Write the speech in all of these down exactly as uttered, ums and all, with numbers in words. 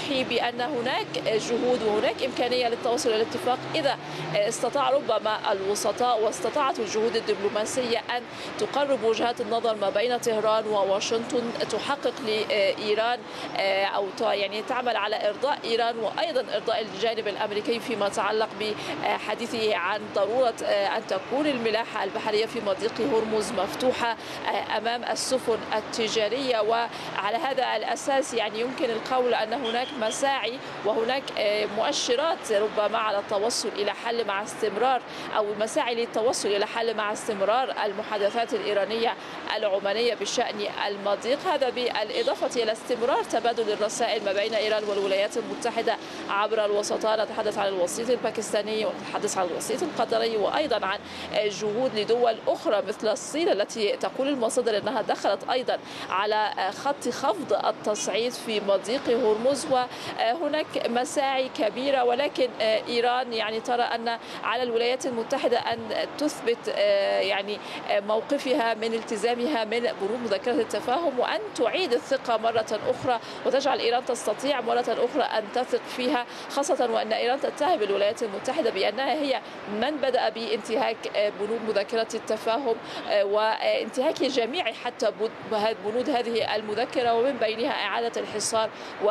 يوحي بأن هناك جهود وهناك إمكانية للتوصل إلى الاتفاق إذا استطاع ربما الوسطاء واستطاعت الجهود الدبلوماسية أن تقرب وجهات النظر ما بين طهران وواشنطن، تحقق لإيران أو يعني تعمل على إرضاء إيران وأيضا إرضاء الجانب الأمريكي فيما يتعلق بحديثه عن ضرورة أن تكون الملاحة البحرية في مضيق هرمز مفتوحة أمام السفن التجارية. وعلى هذا الأساس يعني يمكن القول أن هناك مساعي وهناك مؤشرات ربما على التوصل إلى حل مع استمرار أو مساعي للتوصل إلى حل مع استمرار المحادثات الإيرانية العمانية بشأن المضيق. هذا بالإضافة إلى استمرار تبادل الرسائل ما بين إيران والولايات المتحدة عبر الوسطاء، نتحدث عن الوسيط الباكستاني ونتحدث عن الوسيط القطري وأيضا عن جهود لدول أخرى مثل الصين التي تقول المصادر أنها دخلت أيضا على خط خفض التصعيد في مضيق هرمز. وهناك مساعي كبيرة، ولكن إيران يعني ترى أن على الولايات المتحدة أن تثبت يعني موقفها من التزامها من بنود مذكرة التفاهم وأن تعيد الثقة مرة أخرى وتجعل إيران تستطيع مرة أخرى أن تثق فيها، خاصة وأن إيران تتهم الولايات المتحدة بأنها هي من بدأ بانتهاك بنود مذكرة التفاهم وانتهاك جميع حتى بنود هذه المذكرة، ومن بينها إعادة الحصار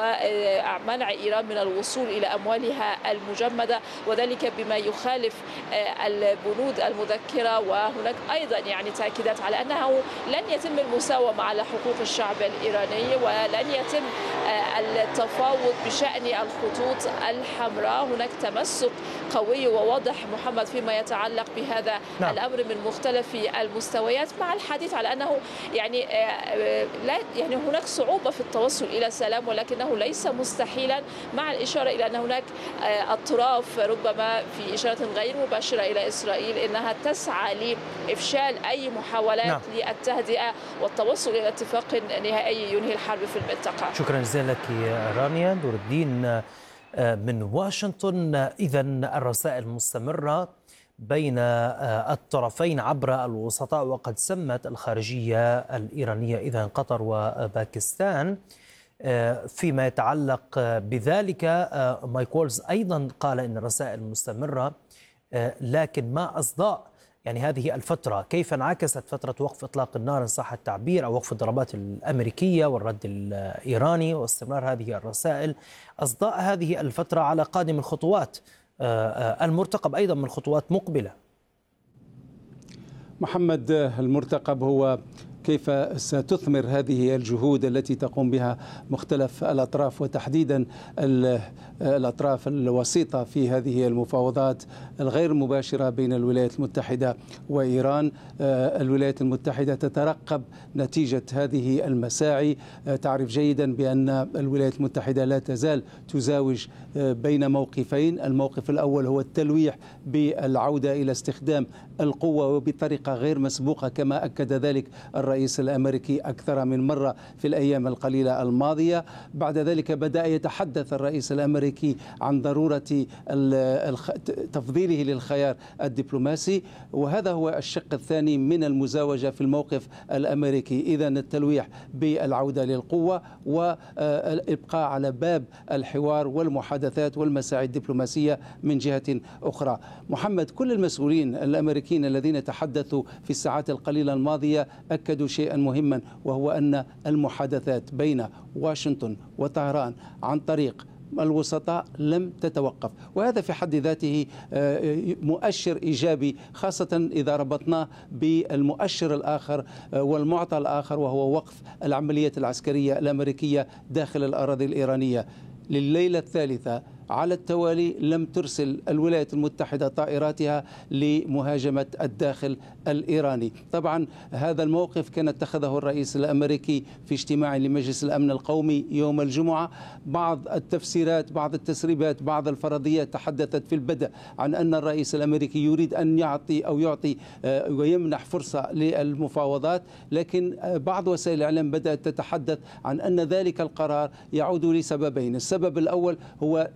ومنع إيران من الوصول إلى أموالها المجمدة، وذلك بما يخالف البنود المذكرة. وهناك أيضا يعني تأكيدات على أنه لن يتم المساومة على حقوق الشعب الإيراني ولن يتم التفاوض بشأن الخطوط الحمراء. هناك تمسك قوي وواضح محمد فيما يتعلق بهذا نعم. الأمر من مختلف المستويات، مع الحديث على أنه يعني لا يعني هناك صعوبة في التوصل إلى سلام ولكنه ليس مستحيلا، مع الإشارة إلى أن هناك أطراف ربما في إشارة غير مباشرة إلى إسرائيل أنها تسعى لإفشال أي محاولات نعم. للتهدئة والتوصل إلى اتفاق نهائي ينهي الحرب في المنطقة. شكرا جزيلا لك رانيا. نور الدين من واشنطن. إذن الرسائل مستمرة بين الطرفين عبر الوسطاء، وقد سمت الخارجية الإيرانية إذن قطر وباكستان. فيما يتعلق بذلك مايك وولز أيضا قال إن الرسائل مستمرة، لكن ما أصداء يعني هذه الفترة كيف انعكست فترة وقف إطلاق النار إن صح التعبير أو وقف الضربات الأمريكية والرد الإيراني واستمرار هذه الرسائل، أصداء هذه الفترة على قادم الخطوات المرتقب أيضا من خطوات مقبلة. محمد، المرتقب هو كيف ستثمر هذه الجهود التي تقوم بها مختلف الأطراف وتحديدا الأطراف الوسيطة في هذه المفاوضات الغير مباشرة بين الولايات المتحدة وإيران. الولايات المتحدة تترقب نتيجة هذه المساعي. تعرف جيدا بأن الولايات المتحدة لا تزال تزاوج بين موقفين. الموقف الأول هو التلويح بالعودة إلى استخدام القوة وبطريقة غير مسبوقة كما أكد ذلك الرئيس الأمريكي أكثر من مرة في الأيام القليلة الماضية. بعد ذلك بدأ يتحدث الرئيس الأمريكي عن ضرورة تفضيله للخيار الدبلوماسي، وهذا هو الشق الثاني من المزاوجة في الموقف الأمريكي. إذن التلويح بالعودة للقوة والإبقاء على باب الحوار والمحادثات والمساعي الدبلوماسية من جهة أخرى. محمد، كل المسؤولين الأمريكيين الذين تحدثوا في الساعات القليلة الماضية أكدوا شيئا مهما، وهو أن المحادثات بين واشنطن وطهران عن طريق الوسطاء لم تتوقف، وهذا في حد ذاته مؤشر إيجابي، خاصة إذا ربطناه بالمؤشر الآخر والمعطى الآخر وهو وقف العمليات العسكرية الأمريكية داخل الأراضي الإيرانية. لليلة الثالثة على التوالي لم ترسل الولايات المتحدة طائراتها لمهاجمة الداخل الإيراني. طبعا هذا الموقف كان اتخذه الرئيس الأمريكي في اجتماع لمجلس الأمن القومي يوم الجمعة. بعض التفسيرات، بعض التسريبات، بعض الفرضيات تحدثت في البدء عن أن الرئيس الأمريكي يريد أن يعطي أو يعطي ويمنح فرصة للمفاوضات، لكن بعض وسائل الإعلام بدأت تتحدث عن أن ذلك القرار يعود لسببين. السبب الأول هو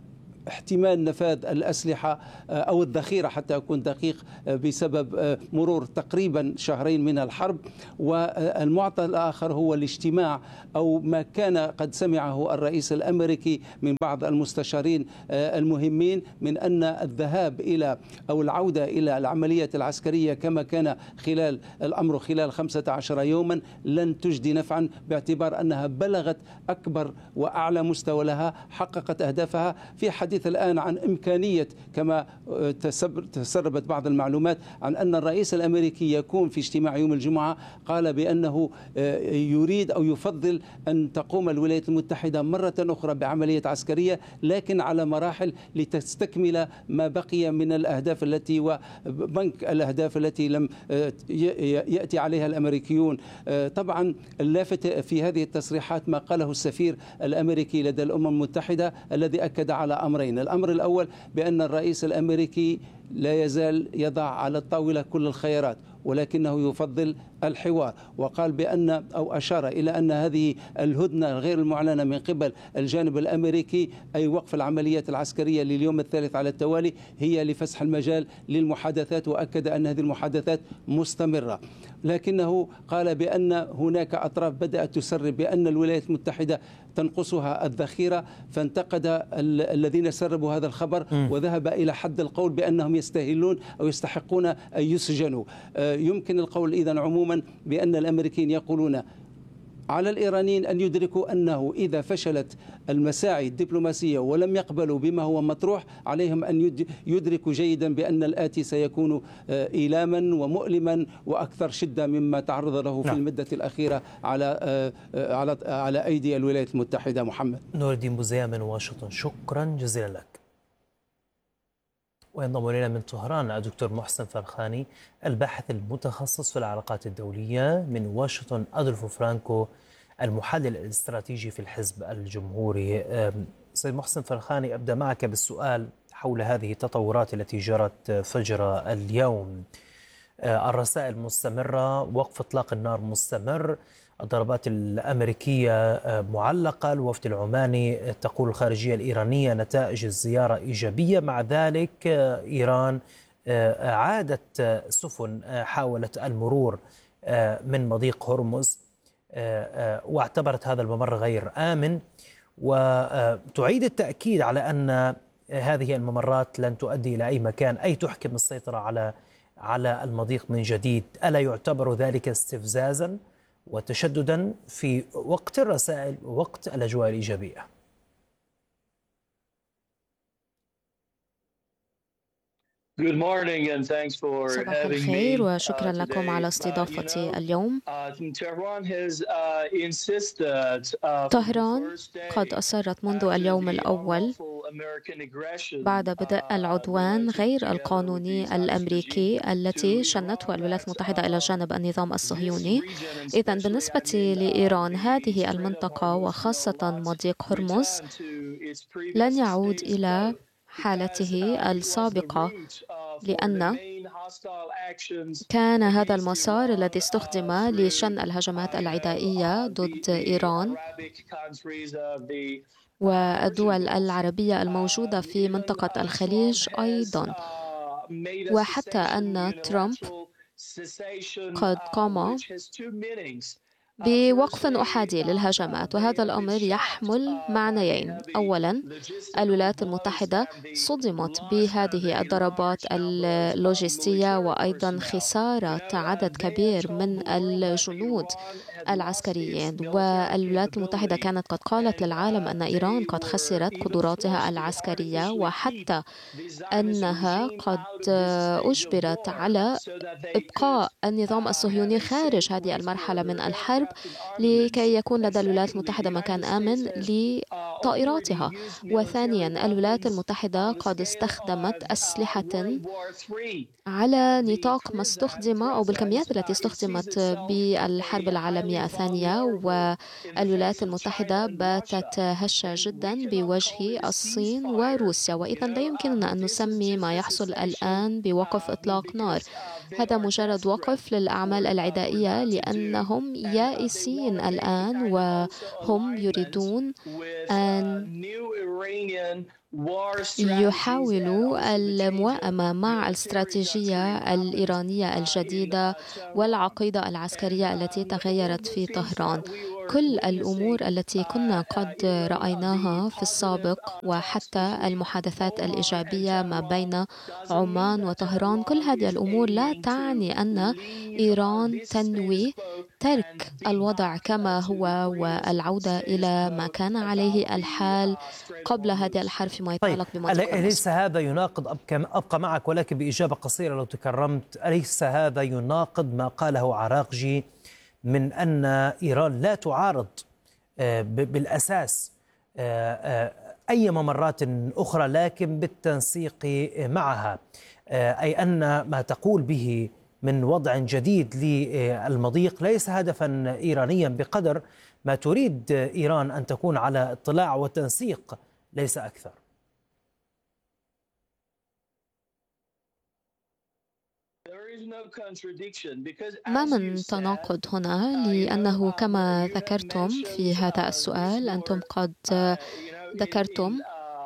احتمال نفاذ الأسلحة أو الذخيرة حتى أكون دقيق بسبب مرور تقريبا شهرين من الحرب. والمعطى الآخر هو الاجتماع أو ما كان قد سمعه الرئيس الأمريكي من بعض المستشارين المهمين من أن الذهاب إلى أو العودة إلى العملية العسكرية كما كان خلال الأمر خلال خمسة عشر يوما لن تجدي نفعا، باعتبار أنها بلغت أكبر وأعلى مستوى لها، حققت أهدافها. في حديث الآن عن إمكانية كما تسربت بعض المعلومات عن أن الرئيس الأمريكي يكون في اجتماع يوم الجمعة قال بأنه يريد أو يفضل أن تقوم الولايات المتحدة مرة أخرى بعملية عسكرية، لكن على مراحل لتستكمل ما بقي من الأهداف التي وبنك الأهداف التي لم يأتي عليها الأمريكيون. طبعا اللافت في هذه التصريحات ما قاله السفير الأمريكي لدى الأمم المتحدة الذي أكد على أمرين. الأمر الأول بأن الرئيس الأمريكي لا يزال يضع على الطاولة كل الخيارات، ولكنه يفضل الحوار، وقال بأن أو أشار إلى أن هذه الهدنة غير المعلنة من قبل الجانب الأمريكي أي وقف العمليات العسكرية لليوم الثالث على التوالي هي لفسح المجال للمحادثات، وأكد أن هذه المحادثات مستمرة. لكنه قال بأن هناك أطراف بدأت تسرب بأن الولايات المتحدة تنقصها الذخيرة، فانتقد الذين سربوا هذا الخبر وذهب إلى حد القول بأنهم يستاهلون أو يستحقون أن يسجنوا. يمكن القول إذن عموما بأن الأمريكيين يقولون على الإيرانيين أن يدركوا أنه إذا فشلت المساعي الدبلوماسية ولم يقبلوا بما هو مطروح عليهم أن يدركوا جيدا بأن الآتي سيكون إيلاما ومؤلما وأكثر شدة مما تعرض له في المدة الأخيرة على على على أيدي الولايات المتحدة. محمد نور الدين بوزيا من واشنطن، شكرا جزيلا لك. وينضم إلينا من طهران الدكتور محسن فرخاني الباحث المتخصص في العلاقات الدولية، من واشنطن أدولفو فرانكو المحلل الاستراتيجي في الحزب الجمهوري. سيد محسن فرخاني، أبدأ معك بالسؤال حول هذه التطورات التي جرت فجر اليوم. الرسائل مستمرة، وقف إطلاق النار مستمر، الضربات الأمريكية معلقة، الوفد العماني تقول الخارجية الإيرانية نتائج الزيارة إيجابية. مع ذلك إيران عادت سفن حاولت المرور من مضيق هرمز واعتبرت هذا الممر غير آمن، وتعيد التأكيد على أن هذه الممرات لن تؤدي إلى أي مكان، أي تحكم السيطرة على على المضيق من جديد. ألا يعتبر ذلك استفزازا وتشددا في وقت الرسائل ووقت الأجواء الإيجابية؟ صباح الخير وشكرا لكم على استضافتي اليوم. طهران قد أصرت منذ اليوم الأول بعد بدء العدوان غير القانوني الأمريكي التي شنته الولايات المتحدة إلى جانب النظام الصهيوني. إذن بالنسبة لإيران هذه المنطقة وخاصة مضيق هرمز لن يعود إلى حالته السابقة، لأن كان هذا المسار الذي استخدم لشن الهجمات العدائية ضد إيران والدول العربية الموجودة في منطقة الخليج أيضا، وحتى أن ترامب قد قام بوقف أحادي للهجمات، وهذا الأمر يحمل معنيين. أولا، الولايات المتحدة صدمت بهذه الضربات اللوجستية وأيضا خسارة عدد كبير من الجنود العسكريين، والولايات المتحدة كانت قد قالت للعالم أن إيران قد خسرت قدراتها العسكرية، وحتى أنها قد أجبرت على إبقاء النظام الصهيوني خارج هذه المرحلة من الحرب لكي يكون لدى الولايات المتحدة مكان آمن لطائراتها. وثانيا، الولايات المتحدة قد استخدمت أسلحة على نطاق ما استخدم أو بالكميات التي استخدمت بالحرب العالمية الثانية، والولايات المتحدة باتت هشة جدا بوجه الصين وروسيا. وإذا لا يمكننا أن نسمي ما يحصل الآن بوقف إطلاق نار. هذا مجرد وقف للأعمال العدائية لأنهم يائسين الآن وهم يريدون أن يحاولوا الموائمة مع الاستراتيجية الإيرانية الجديدة والعقيدة العسكرية التي تغيرت في طهران. كل الأمور التي كنا قد رأيناها في السابق وحتى المحادثات الإيجابية ما بين عمان وطهران، كل هذه الأمور لا تعني أن إيران تنوي ترك الوضع كما هو والعودة إلى ما كان عليه الحال قبل هذه الحرب فيما يتعلق طيب. بمضيق أليس هذا يناقض، أبقى معك ولكن بإجابة قصيرة لو تكرمت، أليس هذا يناقض ما قاله عراقجي من أن إيران لا تعارض بالأساس أي ممرات أخرى لكن بالتنسيق معها، أي أن ما تقول به من وضع جديد للمضيق ليس هدفا إيرانيا بقدر ما تريد إيران أن تكون على اطلاع وتنسيق ليس أكثر؟ ما من تناقض هنا، لأنه كما ذكرتم في هذا السؤال أنتم قد ذكرتم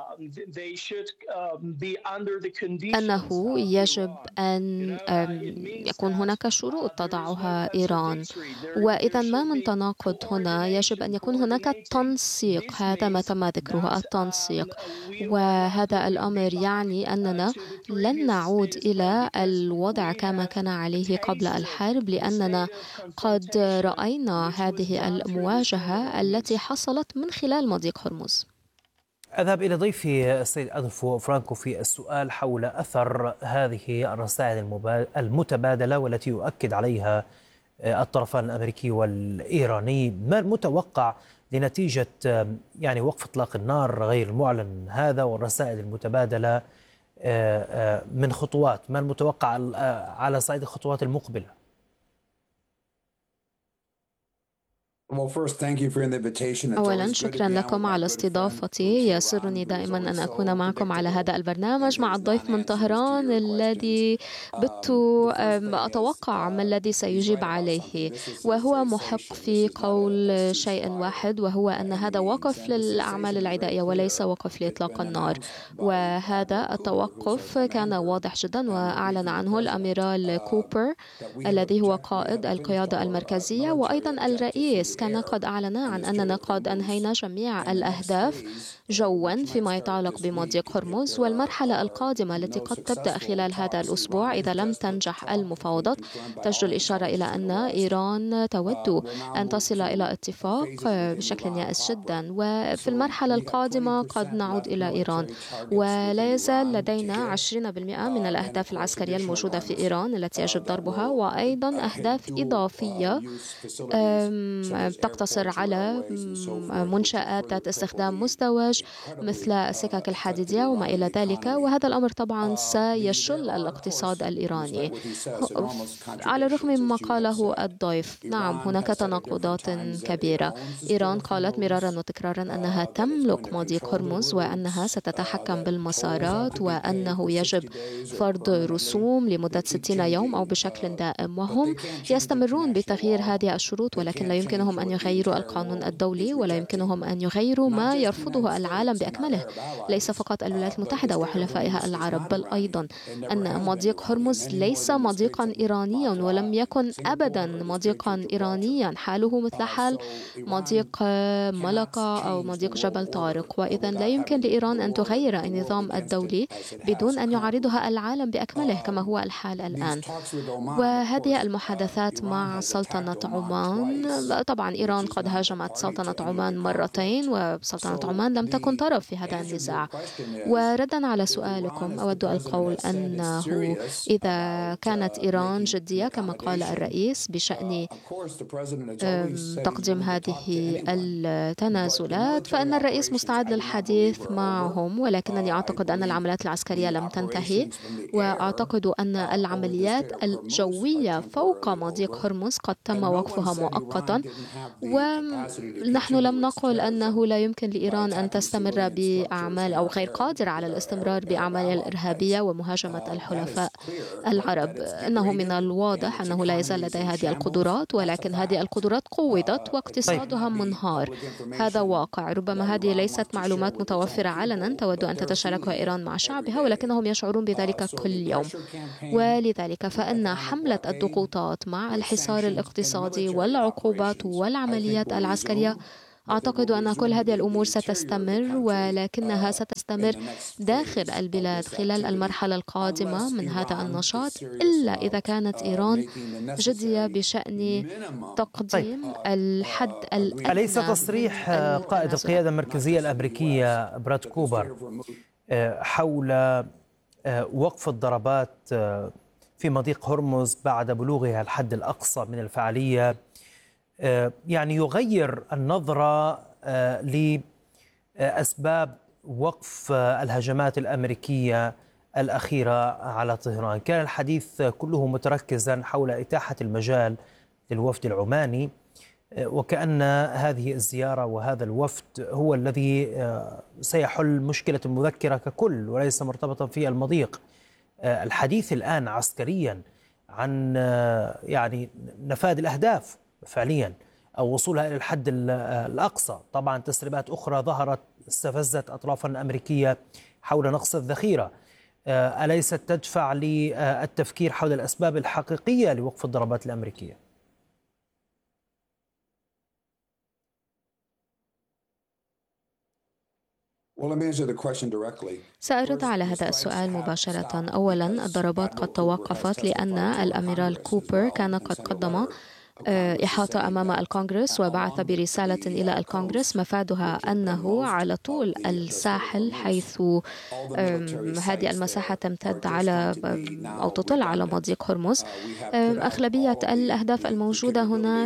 أنه يجب أن يكون هناك شروط تضعها إيران، وإذا ما من تناقض هنا يجب أن يكون هناك تنسيق. هذا ما تم ذكره، التنسيق، وهذا الأمر يعني أننا لن نعود إلى الوضع كما كان عليه قبل الحرب، لأننا قد رأينا هذه المواجهة التي حصلت من خلال مضيق هرمز. أذهب إلى ضيفي السيد أدولفو فرانكو في السؤال حول أثر هذه الرسائل المتبادلة والتي يؤكد عليها الطرفان الأمريكي والإيراني. ما المتوقع لنتيجة يعني وقف إطلاق النار غير المعلن هذا والرسائل المتبادلة من خطوات؟ ما المتوقع على صعيد الخطوات المقبلة؟ أولا شكرا لكم على استضافتي. يسرني دائما أن أكون معكم على هذا البرنامج مع الضيف من طهران الذي بت أتوقع ما الذي سيجيب عليه، وهو محق في قول شيء واحد، وهو أن هذا وقف للأعمال العدائية وليس وقف لإطلاق النار. وهذا التوقف كان واضح جدا وأعلن عنه الأميرال كوبر الذي هو قائد القيادة المركزية، وأيضا الرئيس كان قد أعلن عن أننا قد أنهينا جميع الأهداف جوا فيما يتعلق بمضيق هرمز، والمرحلة القادمة التي قد تبدأ خلال هذا الأسبوع إذا لم تنجح المفاوضات تجدر الإشارة إلى أن إيران تود أن تصل إلى اتفاق بشكل يائس جدا، وفي المرحلة القادمة قد نعود إلى إيران. ولا يزال لدينا عشرين بالمئة من الأهداف العسكرية الموجودة في إيران التي يجب ضربها، وأيضا أهداف إضافية تقتصر على منشآت ذات استخدام مزدوج مثل السكك الحديدية وما إلى ذلك، وهذا الأمر طبعا سيشل الاقتصاد الإيراني. على الرغم مما قاله الضيف، نعم هناك تناقضات كبيرة. إيران قالت مرارا وتكرارا أنها تملك مضيق هرمز وأنها ستتحكم بالمسارات وأنه يجب فرض رسوم لمدة ستين يوم أو بشكل دائم، وهم يستمرون بتغيير هذه الشروط، ولكن لا يمكنهم أن يغيروا القانون الدولي ولا يمكنهم أن يغيروا ما يرفضه العالم بأكمله، ليس فقط الولايات المتحدة وحلفائها العرب، بل أيضا أن مضيق هرمز ليس مضيقا إيرانيا ولم يكن أبدا مضيقا إيرانيا، حاله مثل حال مضيق ملقا أو مضيق جبل طارق، وإذا لا يمكن لإيران أن تغير النظام الدولي بدون أن يعارضها العالم بأكمله كما هو الحال الآن. وهذه المحادثات مع سلطنة عمان، طبعا إيران قد هاجمت سلطنة عمان مرتين وسلطنة عمان لم تكن طرف في هذا النزاع. وردا على سؤالكم أود القول أنه إذا كانت إيران جدية كما قال الرئيس بشأن تقديم هذه التنازلات فإن الرئيس مستعد للحديث معهم، ولكنني أعتقد أن العمليات العسكرية لم تنتهي، وأعتقد أن العمليات الجوية فوق مضيق هرمز قد تم وقفها مؤقتا ونحن لم نقل أنه لا يمكن لإيران أن تستمر بأعمال أو غير قادرة على الاستمرار بأعمالها الإرهابية ومهاجمة الحلفاء العرب. إنه من الواضح أنه لا يزال لديها هذه القدرات، ولكن هذه القدرات قوضت واقتصادها منهار. هذا واقع. ربما هذه ليست معلومات متوفرة علنا تود أن تتشاركها إيران مع شعبها، ولكنهم يشعرون بذلك كل يوم. ولذلك فإن حملة الضغوطات مع الحصار الاقتصادي والعقوبات والعمليات العسكرية، أعتقد أن كل هذه الأمور ستستمر، ولكنها ستستمر داخل البلاد خلال المرحلة القادمة من هذا النشاط، إلا إذا كانت إيران جدية بشأن تقديم الحد الأدنى. أليس تصريح قائد القيادة المركزية الأمريكية براد كوبر حول وقف الضربات في مضيق هرمز بعد بلوغها الحد الأقصى من الفعالية يعني يغير النظرة لأسباب وقف الهجمات الأمريكية الأخيرة على طهران؟ كان الحديث كله متركزا حول إتاحة المجال للوفد العماني، وكأن هذه الزيارة وهذا الوفد هو الذي سيحل مشكلة المذكرة ككل وليس مرتبطا في المضيق. الحديث الآن عسكريا عن يعني نفاذ الأهداف فعليا أو وصولها إلى الحد الأقصى. طبعا تسريبات أخرى ظهرت استفزت أطرافا أمريكية حول نقص الذخيرة. أليست تدفع للتفكير حول الأسباب الحقيقية لوقف الضربات الأمريكية؟ سأرد على هذا السؤال مباشرة. أولا، الضربات قد توقفت لأن الأميرال كوبر كان قد قدم إحاطة أمام الكونغرس وبعث برسالة إلى الكونغرس مفادها أنه على طول الساحل، حيث هذه المساحة تمتد على أو تطل على مضيق هرمز، أغلبية الأهداف الموجودة هناك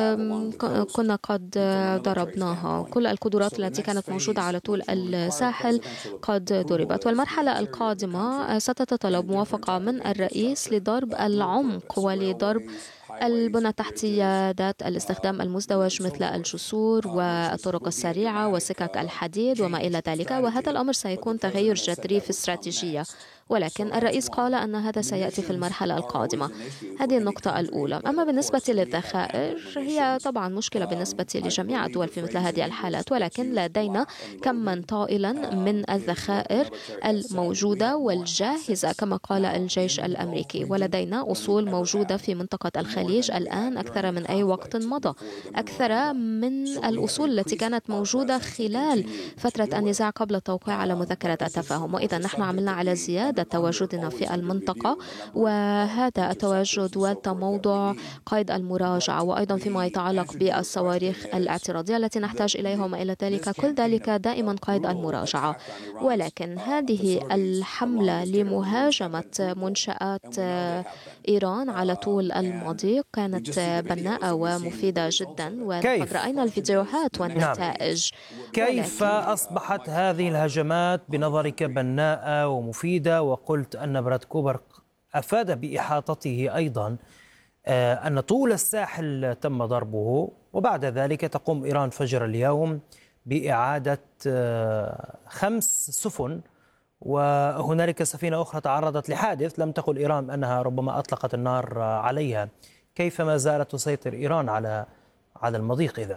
كنا قد ضربناها. كل القدرات التي كانت موجودة على طول الساحل قد ضربت. والمرحلة القادمة ستتطلب موافقة من الرئيس لضرب العمق ولضرب البنى التحتية ذات الاستخدام المزدوج مثل الجسور والطرق السريعة وسكك الحديد وما إلى ذلك، وهذا الأمر سيكون تغير جذري في الاستراتيجية، ولكن الرئيس قال أن هذا سيأتي في المرحلة القادمة. هذه النقطة الأولى. أما بالنسبة للذخائر، هي طبعا مشكلة بالنسبة لجميع الدول في مثل هذه الحالات، ولكن لدينا كما طائلا من الذخائر الموجودة والجاهزة كما قال الجيش الأمريكي، ولدينا أصول موجودة في منطقة الخليج الآن أكثر من أي وقت مضى، أكثر من الأصول التي كانت موجودة خلال فترة النزاع قبل التوقيع على مذكرة التفاهم. وإذا نحن عملنا على زيادة تواجدنا في المنطقة، وهذا التواجد والتموضع قيد المراجعة، وأيضا فيما يتعلق بالصواريخ الاعتراضية التي نحتاج إليها وما إلى ذلك، كل ذلك دائما قيد المراجعة. ولكن هذه الحملة لمهاجمة منشآت إيران على طول المضيق كانت بناءة ومفيدة جدا، وقد رأينا الفيديوهات والنتائج. كيف أصبحت هذه الهجمات بنظرك بناءة ومفيدة؟ وقلت أن براد كوبر أفاد بإحاطته أيضا أن طول الساحل تم ضربه، وبعد ذلك تقوم إيران فجر اليوم بإعادة خمس سفن، وهنالك سفينة أخرى تعرضت لحادث لم تقل إيران أنها ربما أطلقت النار عليها. كيف ما زالت تسيطر إيران على على المضيق إذن؟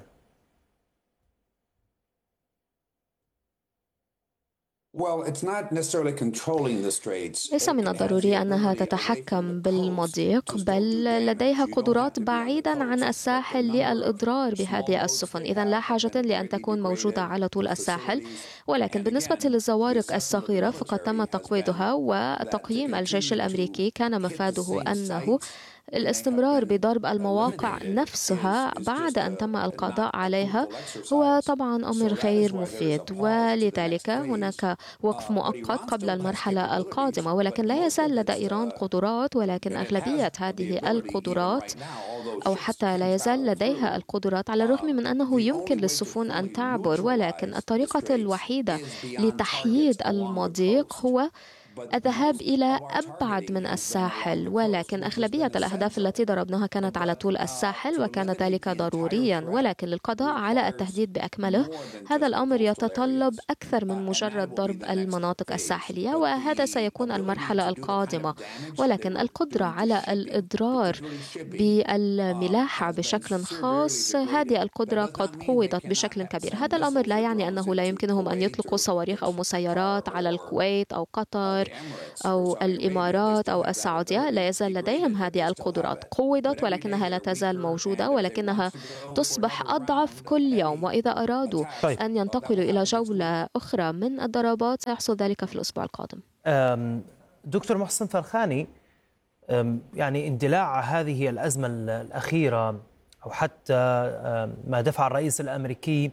ليس من الضروري أنها تتحكم بالمضيق، بل لديها قدرات بعيدا عن الساحل للإضرار بهذه السفن. إذن لا حاجة لأن تكون موجودة على طول الساحل. ولكن بالنسبة للزوارق الصغيرة فقد تم تقويضها، وتقييم الجيش الأمريكي كان مفاده أنه الاستمرار بضرب المواقع نفسها بعد أن تم القضاء عليها هو طبعا أمر غير مفيد، ولذلك هناك وقف مؤقت قبل المرحلة القادمة. ولكن لا يزال لدى إيران قدرات، ولكن أغلبية هذه القدرات أو حتى لا يزال لديها القدرات على الرغم من أنه يمكن للسفن أن تعبر، ولكن الطريقة الوحيدة لتحييد المضيق هو الذهاب إلى أبعد من الساحل، ولكن أغلبية الأهداف التي ضربناها كانت على طول الساحل وكان ذلك ضروريا، ولكن للقضاء على التهديد بأكمله هذا الأمر يتطلب أكثر من مجرد ضرب المناطق الساحلية، وهذا سيكون المرحلة القادمة. ولكن القدرة على الإضرار بالملاحة بشكل خاص هذه القدرة قد قوضت بشكل كبير. هذا الأمر لا يعني أنه لا يمكنهم أن يطلقوا صواريخ أو مسيرات على الكويت أو قطر أو الإمارات أو السعودية، لا يزال لديهم هذه القدرات، قوضت ولكنها لا تزال موجودة، ولكنها تصبح أضعف كل يوم. وإذا أرادوا طيب. أن ينتقلوا إلى جولة أخرى من الضربات سيحصل ذلك في الأسبوع القادم. دكتور محسن فرخاني، يعني اندلاع هذه الأزمة الأخيرة أو حتى ما دفع الرئيس الأمريكي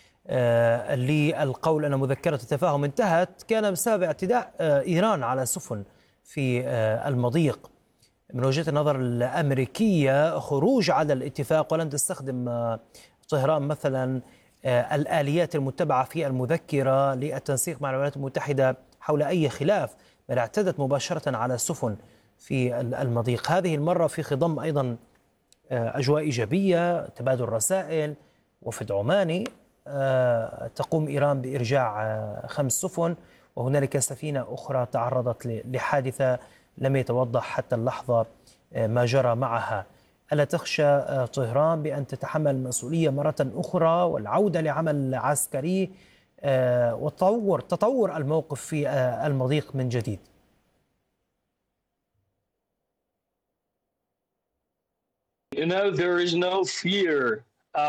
للقول أن مذكرة التفاهم انتهت كان بسبب اعتداء إيران على سفن في المضيق. من وجهة النظر الأمريكية خروج على الاتفاق ولن تستخدم طهران مثلا الآليات المتبعة في المذكرة للتنسيق مع الولايات المتحدة حول أي خلاف، بل اعتدت مباشرة على السفن في المضيق. هذه المرة في خضم أيضا أجواء إيجابية، تبادل رسائل، وفد عماني، تقوم إيران بإرجاع خمس سفن، وهنالك سفينة أخرى تعرضت لحادثة لم يتوضح حتى اللحظة ما جرى معها. ألا تخشى طهران بأن تتحمل المسؤولية مرة أخرى والعودة لعمل عسكري وتطور تطور الموقف في المضيق من جديد؟ You know, there is no fear.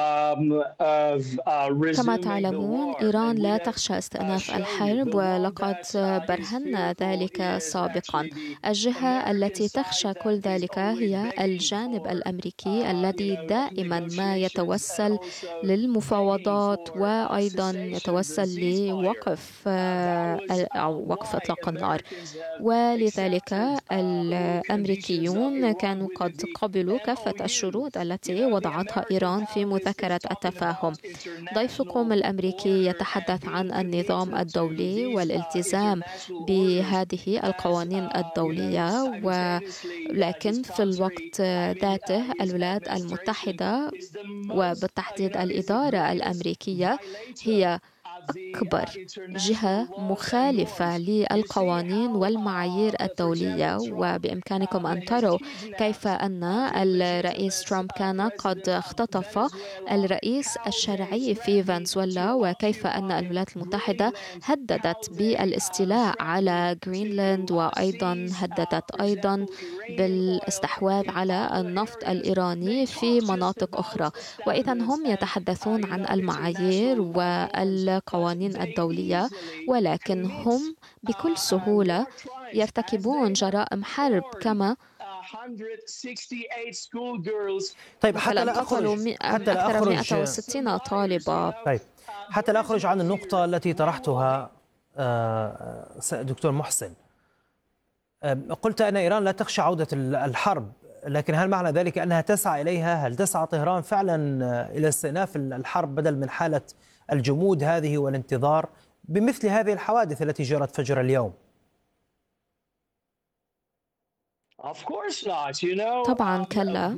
كما تعلمون إيران لا تخشى استئناف الحرب، ولقد برهنا ذلك سابقا. الجهة التي تخشى كل ذلك هي الجانب الأمريكي الذي دائما ما يتوسل للمفاوضات وأيضا يتوسل لوقف أو وقف إطلاق النار، ولذلك الأمريكيون كانوا قد قبلوا كافة الشروط التي وضعتها إيران في مذكرة التفاهم. ضيفكم الأمريكي يتحدث عن النظام الدولي والالتزام بهذه القوانين الدولية، ولكن في الوقت ذاته الولايات المتحدة وبالتحديد الإدارة الأمريكية هي أكبر جهة مخالفة للقوانين والمعايير الدولية، وبإمكانكم أن تروا كيف أن الرئيس ترامب كان قد اختطف الرئيس الشرعي في فنزويلا، وكيف أن الولايات المتحدة هددت بالاستيلاء على غرينلاند، وأيضا هددت أيضا بالاستحواذ على النفط الإيراني في مناطق أخرى. وإذا هم يتحدثون عن المعايير والقوانين الدولية، ولكن هم بكل سهولة يرتكبون جرائم حرب كما طيب حتى لا أخرج حتى لا أكثر من أخرج مئة وستين طالبة. طيب حتى لا أخرج عن النقطة التي طرحتها دكتور محسن، قلت أن إيران لا تخشى عودة الحرب، لكن هل معنى ذلك أنها تسعى إليها؟ هل تسعى طهران فعلا إلى استئناف الحرب بدل من حالة الجمود هذه والانتظار بمثل هذه الحوادث التي جرت فجر اليوم؟ طبعا كلا،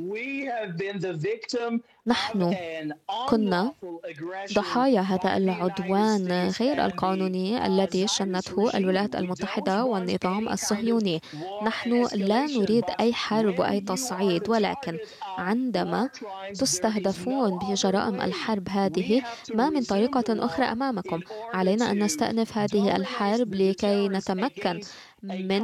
نحن كنا ضحايا هذا العدوان غير القانوني الذي شنته الولايات المتحدة والنظام الصهيوني. نحن لا نريد أي حرب وأي تصعيد، ولكن عندما تستهدفون بجرائم الحرب هذه ما من طريقة أخرى أمامكم. علينا أن نستأنف هذه الحرب لكي نتمكن من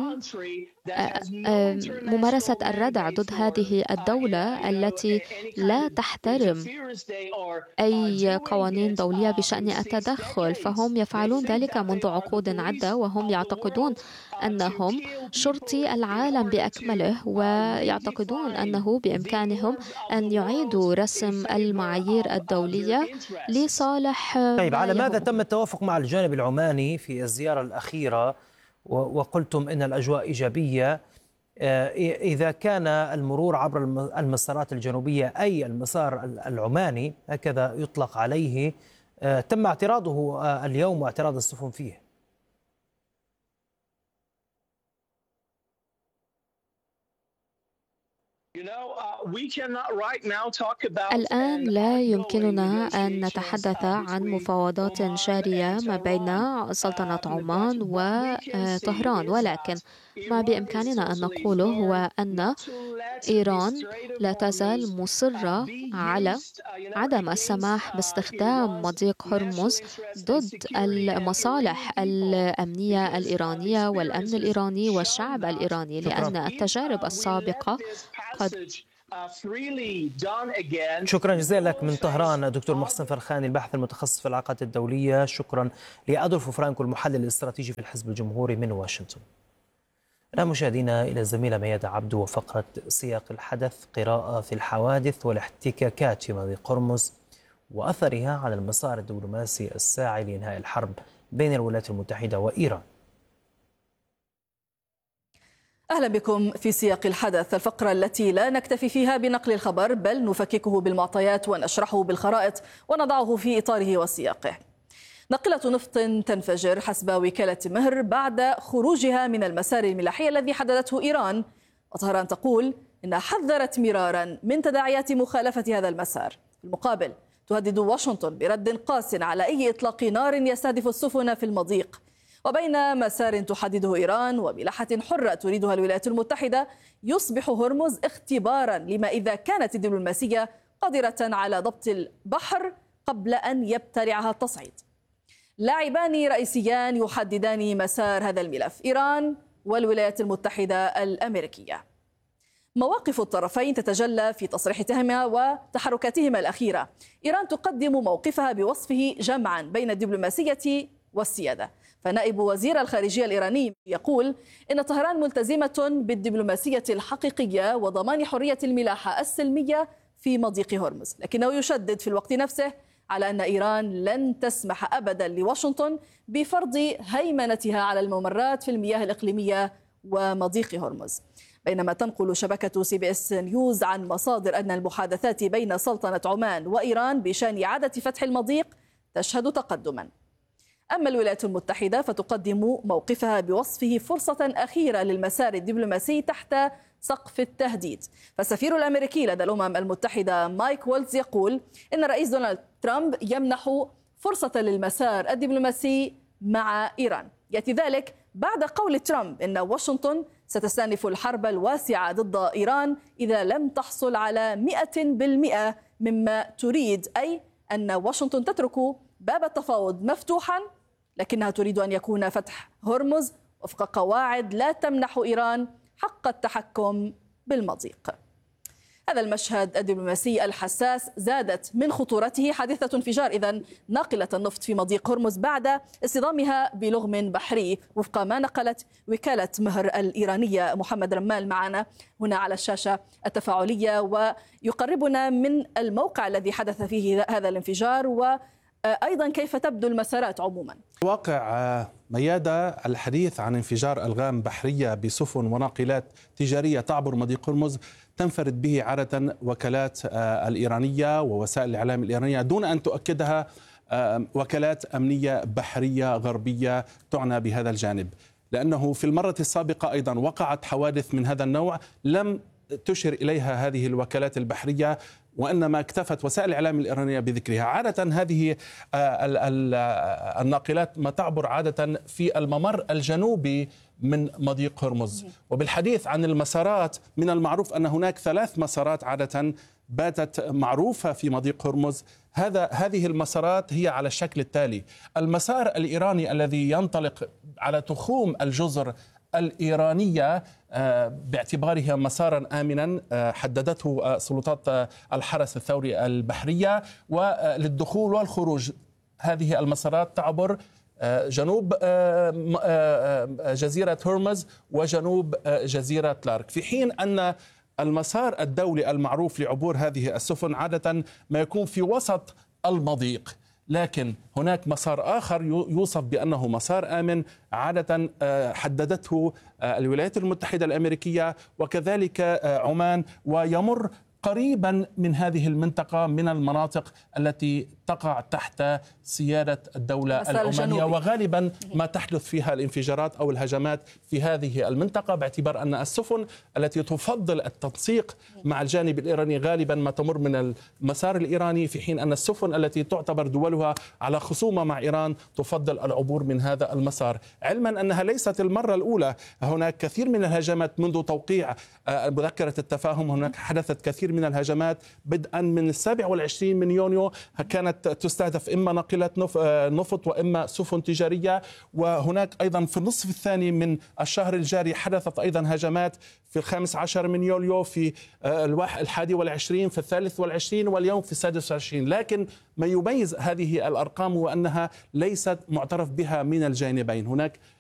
ممارسة الردع ضد هذه الدولة التي لا تحترم أي قوانين دولية بشأن التدخل. فهم يفعلون ذلك منذ عقود عدة، وهم يعتقدون أنهم شرطي العالم بأكمله، ويعتقدون أنه بإمكانهم أن يعيدوا رسم المعايير الدولية لصالح. طيب على ماذا تم التوافق مع الجانب العماني في الزيارة الأخيرة؟ وقلتم إن الأجواء إيجابية. إذا كان المرور عبر المسارات الجنوبية أي المسار العماني هكذا يطلق عليه تم اعتراضه اليوم واعتراض السفن فيه. الآن لا يمكننا أن نتحدث عن مفاوضات جارية ما بين سلطنة عمان وطهران، ولكن ما بإمكاننا أن نقوله هو أن إيران لا تزال مصرة على عدم السماح باستخدام مضيق هرمز ضد المصالح الأمنية الإيرانية والأمن الإيراني والشعب الإيراني، لأن التجارب السابقة قد شكرا جزيلا لك من طهران دكتور محسن فرخاني الباحث المتخصص في العلاقات الدولية. شكرا لأدولفو فرانكو المحلل الاستراتيجي في الحزب الجمهوري من واشنطن. الآن مشاهدينا إلى الزميلة ميادة عبدو وفقرة سياق الحدث، قراءة في الحوادث والاحتكاكات في مضيق هرمز وأثرها على المسار الدبلوماسي الساعي لإنهاء الحرب بين الولايات المتحدة وإيران. أهلا بكم في سياق الحدث، الفقرة التي لا نكتفي فيها بنقل الخبر بل نفككه بالمعطيات ونشرحه بالخرائط ونضعه في إطاره وسياقه. ناقلة نفط تنفجر حسب وكالة مهر بعد خروجها من المسار الملاحي الذي حددته إيران، وطهران تقول إنها حذرت مرارا من تداعيات مخالفة هذا المسار. في المقابل تهدد واشنطن برد قاس على أي إطلاق نار يستهدف السفن في المضيق. وبين مسار تحدده إيران وملاحة حرة تريدها الولايات المتحدة، يصبح هرمز اختبارا لما إذا كانت الدبلوماسية قادرة على ضبط البحر قبل أن يبتلعها التصعيد. لاعبان رئيسيان يحددان مسار هذا الملف، إيران والولايات المتحدة الأمريكية. مواقف الطرفين تتجلى في تصريحاتهما وتحركاتهما الأخيرة. إيران تقدم موقفها بوصفه جمعا بين الدبلوماسية والسيادة، فنائب وزير الخارجية الإيراني يقول إن طهران ملتزمة بالدبلوماسية الحقيقية وضمان حرية الملاحة السلمية في مضيق هرمز، لكنه يشدد في الوقت نفسه على أن إيران لن تسمح أبدا لواشنطن بفرض هيمنتها على الممرات في المياه الإقليمية ومضيق هرمز. بينما تنقل شبكة سي بي اس نيوز عن مصادر أن المحادثات بين سلطنة عمان وإيران بشأن إعادة فتح المضيق تشهد تقدما. أما الولايات المتحدة فتقدم موقفها بوصفه فرصة أخيرة للمسار الدبلوماسي تحت سقف التهديد. فالسفير الأمريكي لدى الأمم المتحدة مايك وولتز يقول إن الرئيس دونالد ترامب يمنح فرصة للمسار الدبلوماسي مع إيران. يأتي ذلك بعد قول ترامب إن واشنطن ستستأنف الحرب الواسعة ضد إيران إذا لم تحصل على مئة بالمئة مما تريد، أي أن واشنطن تترك باب التفاوض مفتوحا لكنها تريد أن يكون فتح هرمز وفق قواعد لا تمنح إيران حق التحكم بالمضيق. هذا المشهد الدبلوماسي الحساس زادت من خطورته حادثة انفجار إذن ناقلة النفط في مضيق هرمز بعد اصطدامها بلغم بحري وفق ما نقلت وكالة مهر الإيرانية. محمد رمال معنا هنا على الشاشة التفاعلية ويقربنا من الموقع الذي حدث فيه هذا الانفجار وأيضا كيف تبدو المسارات عموما. واقع ميادة الحديث عن انفجار ألغام بحرية بسفن وناقلات تجارية تعبر مضيق هرمز تنفرد به عادة وكالات الإيرانية ووسائل الإعلام الإيرانية دون أن تؤكدها وكالات أمنية بحرية غربية تعنى بهذا الجانب، لأنه في المرة السابقة أيضا وقعت حوادث من هذا النوع لم تشر إليها هذه الوكالات البحرية وإنما اكتفت وسائل الإعلام الإيرانية بذكرها. عادة هذه الناقلات ما تعبر عادة في الممر الجنوبي من مضيق هرمز. وبالحديث عن المسارات من المعروف أن هناك ثلاث مسارات عادة باتت معروفة في مضيق هرمز. هذا هذه المسارات هي على الشكل التالي: المسار الإيراني الذي ينطلق على تخوم الجزر الإيرانية باعتبارها مسارا آمنا حددته سلطات الحرس الثوري البحرية وللدخول والخروج. هذه المسارات تعبر جنوب جزيرة هرمز وجنوب جزيرة لارك، في حين أن المسار الدولي المعروف لعبور هذه السفن عادة ما يكون في وسط المضيق. لكن هناك مسار آخر يوصف بأنه مسار آمن عادة حددته الولايات المتحدة الأمريكية وكذلك عمان، ويمر قريبا من هذه المنطقة من المناطق التي تقع تحت سيادة الدولة العمانية، وغالبا ما تحدث فيها الانفجارات أو الهجمات في هذه المنطقة، باعتبار أن السفن التي تفضل التنسيق مع الجانب الإيراني غالبا ما تمر من المسار الإيراني، في حين أن السفن التي تعتبر دولها على خصومة مع إيران تفضل العبور من هذا المسار، علما أنها ليست المرة الأولى. هناك كثير من الهجمات منذ توقيع مذكرة التفاهم، هناك حدثت كثير من الهجمات بدءا من السابع والعشرين من يونيو، كانت تستهدف إما ناقلات نفط وإما سفن تجارية. وهناك أيضا في النصف الثاني من الشهر الجاري حدثت أيضا هجمات في الخامس عشر من يوليو، في الحادي والعشرين، في الثالث والعشرين، واليوم في السادس والعشرين. لكن ما يميز هذه الأرقام هو أنها ليست معترف بها من الجانبين. هناك